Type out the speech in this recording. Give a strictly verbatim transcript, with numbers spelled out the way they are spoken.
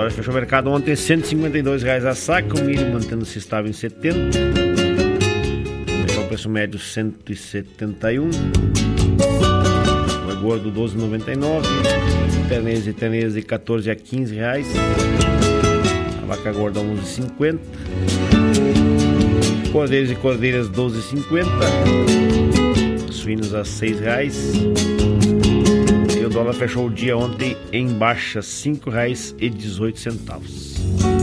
dólar fechou o mercado ontem cento e cinquenta e dois reais a saca, o milho mantendo-se estável em setenta. Fechou o preço médio cento e setenta e um. O gordo doze reais e noventa e nove centavos. Ternês e ternês de quatorze a quinze reais. A vaca gorda onze reais e cinquenta centavos. Cordeiros e cordeiras doze reais e cinquenta centavos. Suínos a seis reais. E o dólar fechou o dia ontem em baixa cinco reais e dezoito centavos.